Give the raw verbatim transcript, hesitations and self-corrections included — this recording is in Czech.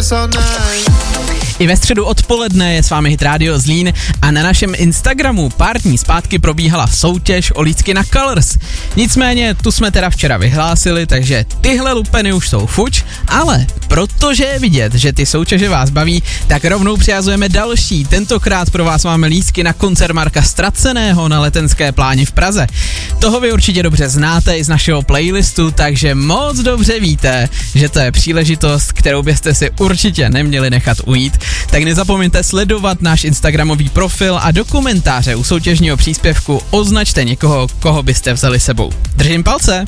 I ve středu odpoledne je s vámi Hit Radio Zlín a na našem Instagramu pár dní zpátky probíhala soutěž o lístky na Colors. Nicméně tu jsme teda včera vyhlásili, takže tyhle lupeny už jsou fuč, ale protože je vidět, že ty soutěže vás baví, tak rovnou přihazujeme další. Tentokrát pro vás máme lístky na koncert Marka Ztraceného na Letenské pláni v Praze. Toho vy určitě dobře znáte i z našeho playlistu, takže moc dobře víte, že to je příležitost, kterou byste si určitě neměli nechat ujít. Tak nezapomeňte sledovat náš instagramový profil a do komentáře u soutěžního příspěvku označte někoho, koho byste vzali sebou. Držím palce!